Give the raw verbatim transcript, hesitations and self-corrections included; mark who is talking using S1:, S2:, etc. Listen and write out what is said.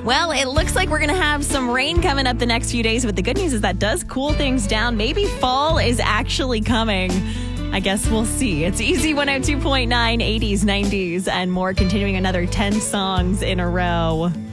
S1: Well, it looks like we're going to have some rain coming up the next few days, but the good news is that does cool things down. Maybe fall is actually coming. I guess we'll see. It's Easy one oh two point nine, eighties, nineties, and more, continuing another ten songs in a row.